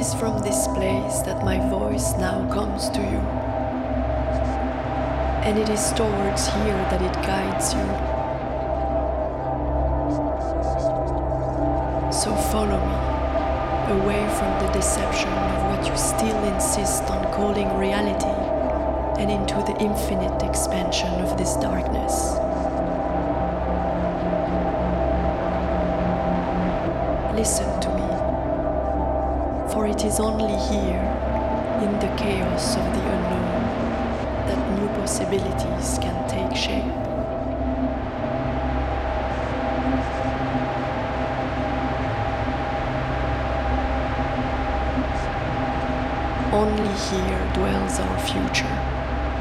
is from this place that my voice now comes to you. And it is towards here that it guides you. So follow me, away from the deception of what you still insist on calling reality, and into the infinite expansion of this darkness. Listen to me, for it is only here, in the chaos of the unknown, that new possibilities can take shape. Only here dwells our future.